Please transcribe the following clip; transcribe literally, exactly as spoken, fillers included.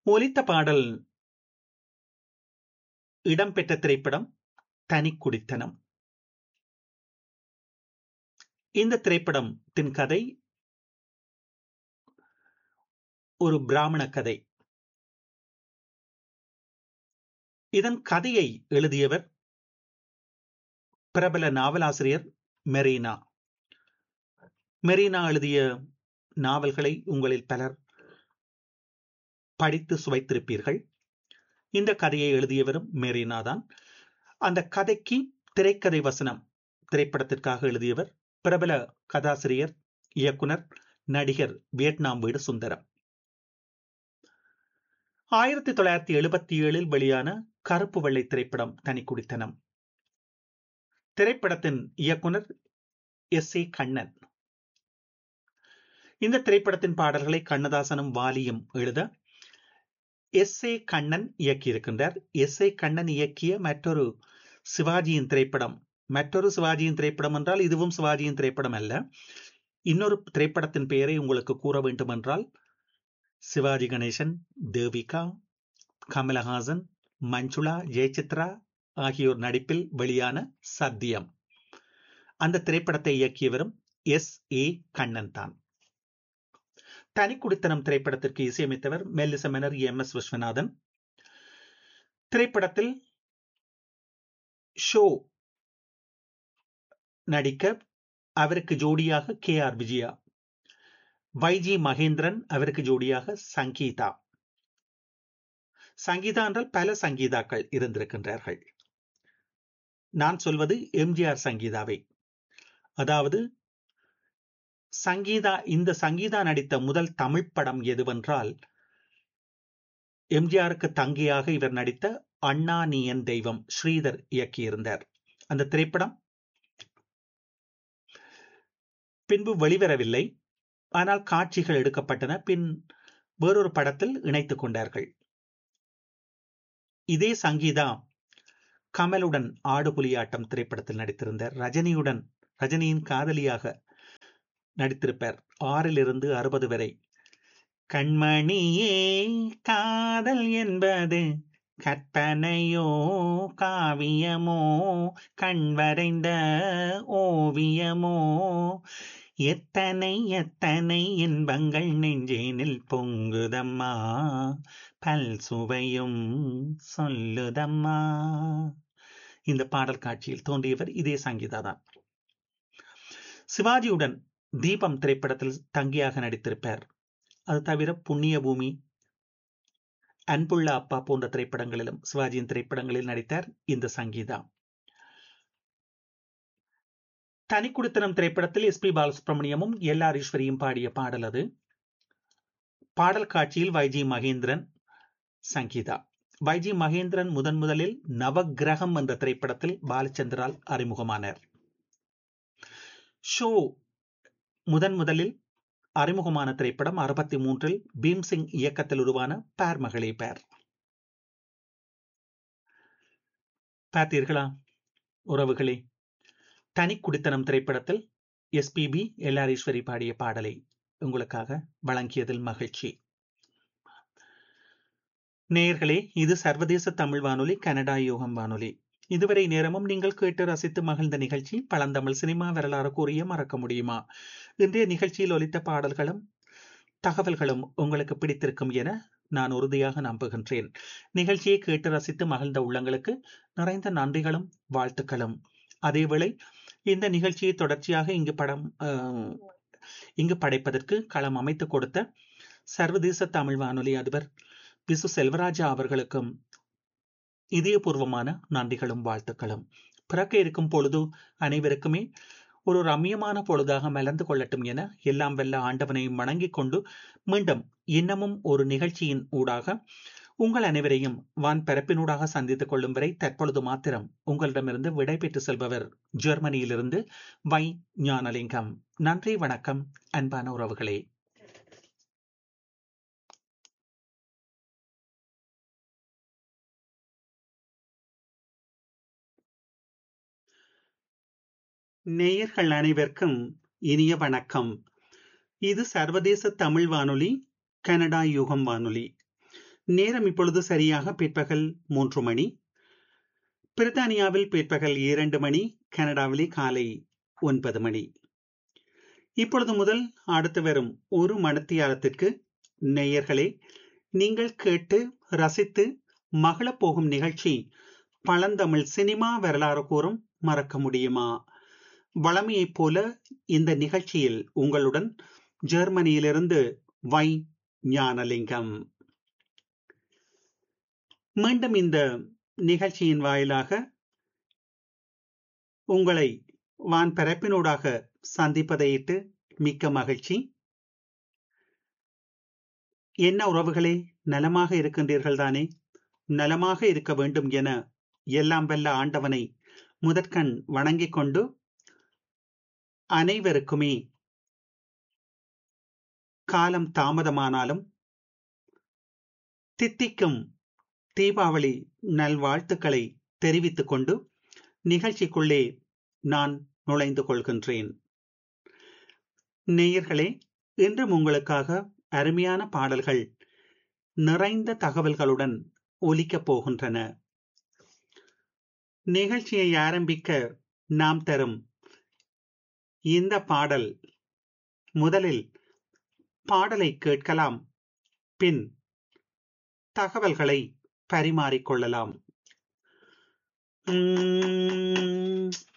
ஒலித்த பாடல் இடம்பெற்ற திரைப்படம் தனிக்குடித்தனம். இந்த திரைப்படத்தின் கதை ஒரு பிராமண கதை. இதன் கதையை எழுதியவர் பிரபல நாவலாசிரியர் மெரீனா. மெரீனா எழுதிய நாவல்களை உங்களில் பலர் படித்து சுவைத்திருப்பீர்கள். இந்த கதையை எழுதியவரும் மெரீனா தான். அந்த கதைக்கு திரைக்கதை வசனம் திரைப்படத்திற்காக எழுதியவர் பிரபல கதாசிரியர், இயக்குனர், நடிகர் வியட்நாம் வீடு சுந்தரம். ஆயிரத்தி தொள்ளாயிரத்தி எழுபத்தி ஏழில் வெளியான கருப்பு வெள்ளை திரைப்படம் தனிக்குடித்தனம். திரைப்படத்தின் இயக்குனர் எஸ் ஏ கண்ணன். இந்த திரைப்படத்தின் பாடல்களை கண்ணதாசனும் வாலியும் எழுத S A Kannan இயக்கியிருக்கின்றார். S A Kannan இயக்கிய மற்றொரு சிவாஜியின் திரைப்படம், மற்றொரு சிவாஜியின் திரைப்படம் என்றால் இதுவும் சிவாஜியின் திரைப்படம் அல்ல. இன்னொரு திரைப்படத்தின் பெயரை உங்களுக்கு கூற வேண்டும் என்றால், சிவாஜி கணேசன், தேவிகா, கமலஹாசன், மஞ்சுளா, ஜெயசித்ரா ஆகியோர் நடிப்பில் வெளியான சத்தியம். அந்த திரைப்படத்தை இயக்கியவரும் எஸ் ஏ கண்ணன் தான். தனிக்குடித்தனம் திரைப்படத்திற்கு இசையமைத்தவர் மெல்லிசமனர் எம் எஸ் விஸ்வநாதன். திரைப்படத்தில் ஷோ நடிக்க அவருக்கு ஜோடியாக கே ஆர் விஜயா, வைஜி மகேந்திரன் அவருக்கு ஜோடியாக சங்கீதா. சங்கீதா என்றால் பல சங்கீதாக்கள் இருந்திருக்கின்றார்கள். நான் சொல்வது எம்ஜிஆர் சங்கீதாவை. அதாவது சங்கீதா, இந்த சங்கீதா நடித்த முதல் தமிழ் படம் எதுவென்றால் எம்ஜிஆருக்கு தங்கையாக இவர் நடித்த அண்ணா நீ என் தெய்வம், ஸ்ரீதர் இயக்கியிருந்தார். அந்த திரைப்படம் பின்பு வெளிவரவில்லை. ஆனால் காட்சிகள் எடுக்கப்பட்டன. பின் வேறொரு படத்தில் இணைத்துக் கொண்டார்கள். இதே சங்கீதா கமலுடன் ஆடு புலியாட்டம் திரைப்படத்தில் நடித்திருந்தார். ரஜினியுடன், ரஜினியின் காதலியாக நடித்திருப்பார். ஆறிலிருந்து அறுபது வரை. கண்மணியே காதல் என்பது கற்பனையோ காவியமோ கண்வரைந்த ஓவியமோ எத்தனை எத்தனை இன்பங்கள் நெஞ்சேனில் பொங்குதம்மா பல் சுவையும் சொல்லுதம்மா. இந்த பாடல் காட்சியில் தோன்றியவர் இதே சங்கீதா தான். சிவாஜியுடன் தீபம் திரைப்படத்தில் தங்கியாக நடித்திருப்பார். அது தவிர புண்ணிய பூமி, அன்புள்ள அப்பா போன்ற திரைப்படங்களிலும் சிவாஜியின் திரைப்படங்களில் நடித்தார் இந்த சங்கீதா. தனிக்குடித்தனம் திரைப்படத்தில் எஸ் பி பாலசுப்ரமணியமும் எல் ஆர் ஈஸ்வரியும் பாடிய பாடல் அது. பாடல் காட்சியில் வைஜி மகேந்திரன், சங்கீதா. வைஜி மகேந்திரன் முதன் முதலில் நவக்கிரகம் என்ற திரைப்படத்தில் பாலச்சந்திரால் அறிமுகமானார். ஷோ முதன் முதலில் அறிமுகமான திரைப்படம் அறுபத்தி மூன்றில் பீம்சிங் இயக்கத்தில் உருவான பேர் மகளே பேர். பார்த்தீர்களா உறவுகளே? தனிக்குடித்தனம் திரைப்படத்தில் S B P L R Eswari பாடிய பாடலை உங்களுக்காக வழங்கியதில் மகிழ்ச்சி. நேயர்களே, இது சர்வதேச தமிழ் வானொலி, கனடா யோகம் வானொலி. இதுவரை நேரமும் நீங்கள் கேட்டு ரசித்து மகிழ்ந்த நிகழ்ச்சி பழந்தமிழ் சினிமா வரலாறு கூறிய மறக்க முடியுமா. இன்றைய நிகழ்ச்சியில் ஒலித்த பாடல்களும் தகவல்களும் உங்களுக்கு பிடித்திருக்கும் என நான் உறுதியாக நம்புகின்றேன். நிகழ்ச்சியை கேட்டு ரசித்து மகிழ்ந்த உள்ளங்களுக்கு நிறைந்த நன்றிகளும் வாழ்த்துக்களும். அதேவேளை இந்த நிகழ்ச்சியை தொடர்ச்சியாக இங்கு படம் இங்கு படைப்பதற்கு களம் அமைத்து கொடுத்த சர்வதேச தமிழ் வானொலி அதிபர் விசு செல்வராஜா அவர்களுக்கும் இதயபூர்வமான நன்றிகளும் வாழ்த்துக்களும். பிறக்க இருக்கும் பொழுது அனைவருக்குமே ஒரு ரம்யமான பொழுதாக மலர்ந்து கொள்ளட்டும் என எல்லாம் வெல்ல ஆண்டவனையும் வணங்கிக் கொண்டு மீண்டும் இன்னமும் ஒரு நிகழ்ச்சியின் ஊடாக உங்கள் அனைவரையும் வான் பரப்பினூடாக சந்தித்துக் கொள்ளும் வரை தற்பொழுது மாத்திரம் உங்களிடமிருந்து விடை பெற்று செல்பவர் ஜெர்மனியிலிருந்து வை ஞானலிங்கம். நன்றி, வணக்கம் அன்பான உறவுகளே. நேயர்கள் அனைவருக்கும் இனிய வணக்கம். இது சர்வதேச தமிழ் வானொலி, கனடா யுகம் வானொலி. நேரம் இப்பொழுது சரியாக பிற்பகல் மூன்று மணி. பிரித்தானியாவில் பிற்பகல் இரண்டு மணி, கனடாவிலே காலை ஒன்பது மணி. இப்பொழுது முதல் அடுத்து வரும் ஒரு மணித்தியாலத்திற்கு நேயர்களே, நீங்கள் கேட்டு ரசித்து மகளப் போகும் நிகழ்ச்சி பழந்தமிழ் சினிமா வரலாறு கூறும் மறக்க முடியுமா. வளமையைப் போல இந்த நிகழ்ச்சியில் உங்களுடன் ஜெர்மனியிலிருந்து வை ஞானலிங்கம். மீண்டும் இந்த நிகழ்ச்சியின் வாயிலாக உங்களை வான் பரப்பினூடாக சந்திப்பதையிட்டு மிக்க மகிழ்ச்சி. என்ன உறவுகளே, நலமாக இருக்கின்றீர்கள் தானே? நலமாக இருக்க வேண்டும் என எல்லாம் வல்ல ஆண்டவனை முதற்கண் வணங்கிக் கொண்டு அனைவருக்குமே காலம் தாமதமானாலும் தித்திக்கும் தீபாவளி நல்வாழ்த்துக்களை தெரிவித்துக் கொண்டு நிகழ்ச்சிக்குள்ளே நான் நுழைந்து கொள்கின்றேன். நேயர்களே, இன்றும் உங்களுக்காக அருமையான பாடல்கள் நிறைந்த தகவல்களுடன் ஒலிக்கப் போகின்றன. நிகழ்ச்சியை ஆரம்பிக்க நாம் தரும் இந்த பாடல், முதலில் பாடலை கேட்கலாம், பின் தகவல்களை பரிமாறிக்கொள்ளலாம். உம்